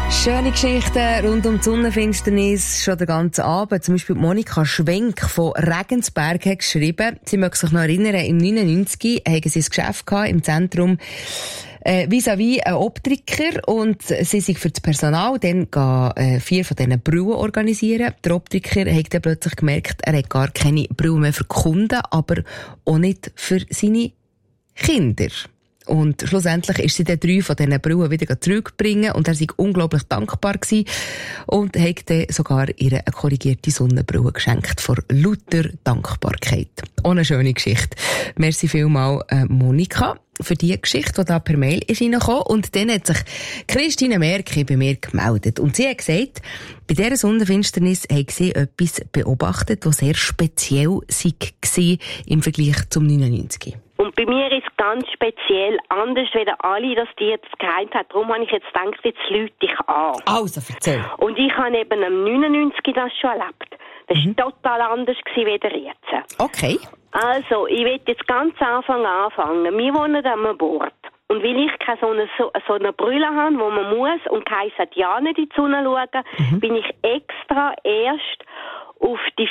Schöne Geschichten rund um die Sonnenfinsternis, schon den ganzen Abend. Zum Beispiel Monika Schwenk von Regensberg hat geschrieben, sie möchte sich noch erinnern, im 99 haben sie ein Geschäft gehabt, im Zentrum vis-à-vis ein Optiker, und sie sind für das Personal dann 4 von diesen Brillen organisieren. Der Optiker hat dann plötzlich gemerkt, er hat gar keine Brillen mehr für die Kunden, aber auch nicht für seine Kinder. Und schlussendlich ist sie dann 3 von diesen Brillen wieder zurückbringen, und er war unglaublich dankbar gewesen und hat dann sogar ihr eine korrigierte Sonnenbrille geschenkt vor lauter Dankbarkeit. Auch eine schöne Geschichte. Merci vielmals, Monika, für die Geschichte, die da per Mail ist reingekommen. Und dann hat sich Christine Merki bei mir gemeldet. Und sie hat gesagt, bei dieser Sonnenfinsternis hat sie etwas beobachtet, was sehr speziell war im Vergleich zum 99. Und bei mir ist es ganz speziell anders, wie alle das die jetzt geheint hat. Darum habe ich jetzt gedacht, jetzt lüte ich an. Also, erzähl. Und ich habe eben am 99 das schon erlebt. Das war total anders wie der jetzt. Okay. Also, ich will jetzt ganz anfangen. Wir wohnen am Bord. Und weil ich keine so eine Brille habe, wo man muss und kein sagt ja nicht in die Sonne schauen, bin ich extra erst auf die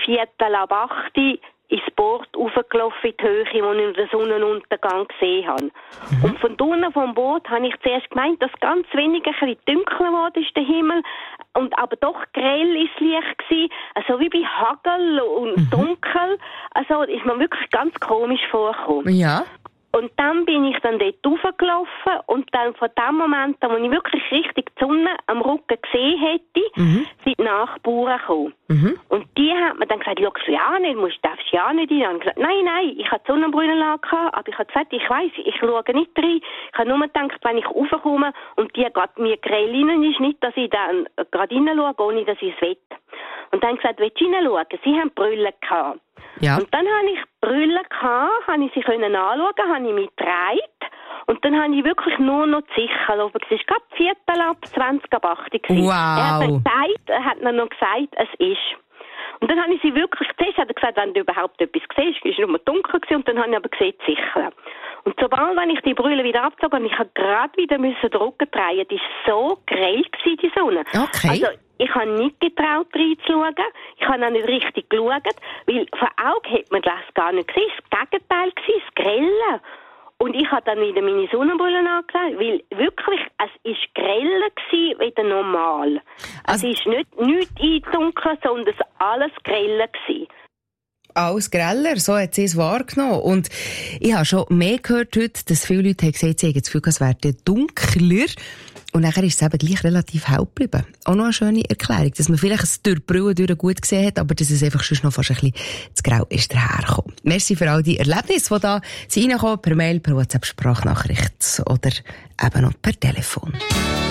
7:08 ins Boot raufgelaufen in die Höhe, wo ich den Sonnenuntergang gesehen habe. Und von unten vom Boot habe ich zuerst gemeint, dass ganz wenig ein bisschen dunkler geworden ist, der Himmel, und aber doch grell ist Licht gewesen, also wie bei Hagel und dunkel. Also ist mir wirklich ganz komisch vorgekommen. Ja. Und dann bin ich dann dort raufgelaufen, und dann von dem Moment, wo ich wirklich richtig die Sonne am Rücken gesehen hätte, sind die Nachbarn gekommen. Und die haben mir dann gesagt, schau ja nicht, darfst ja nicht rein. Und ich habe gesagt, nein, ich habe die Sonnenbrille gehabt, aber ich habe gesagt, ich weiss, ich schaue nicht rein. Ich habe nur gedacht, wenn ich raufkomme und die gerade mir grell rein ist, nicht, dass ich dann gerade rein schaue, ohne dass ich es will. Und dann gesagt, willst du reinschauen? Sie haben Brille gehabt. Ja. Und dann habe ich Brille gehabt, habe ich sie anschauen, habe ich mich gedreht, und dann habe ich wirklich nur noch die Sichel oben. Es war gerade 7:20. Wow. Er hat mir noch gesagt, es ist. Und dann habe ich sie wirklich gesehen. Hat er gesagt, wenn du überhaupt etwas siehst, ist es nur dunkel gewesen, und dann habe ich aber gesehen, die Sichel. Und sobald, wenn ich die Brille wieder abgezogen habe, ich habe gerade wieder den Rücken drehen, die war so grell gewesen, die Sonne. Okay. Also, ich habe nicht getraut, reinzuschauen. Ich habe auch nicht richtig geschaut, weil vor Augen hat man das gar nicht gesehen. Das Gegenteil war, das Grelle. Und ich habe dann wieder meine Sonnenbrille angelegt, weil wirklich, es war greller gewesen, wie normal. Also, es ist nicht eindunkelt, sondern alles greller gewesen. Alles greller, so hat sie es wahrgenommen. Und ich habe schon mehr gehört heute, dass viele Leute haben gesagt, sie haben das Gefühl, es werde dunkler. Und nachher ist es eben gleich relativ hell geblieben. Auch noch eine schöne Erklärung, dass man vielleicht es durch die Brille durch gut gesehen hat, aber dass es einfach schon noch fast ein bisschen zu grau ist dahergekommen. Merci für all die Erlebnisse, die da reinkommen, per Mail, per WhatsApp-Sprachnachricht oder eben noch per Telefon.